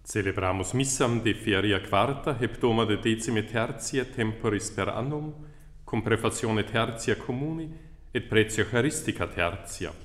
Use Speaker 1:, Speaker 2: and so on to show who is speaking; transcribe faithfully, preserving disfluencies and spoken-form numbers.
Speaker 1: Celebramus missam de feria quarta heptoma de decime tertia temporis per annum, cum prefazione tertia communi et pretio Eucharistica tertia.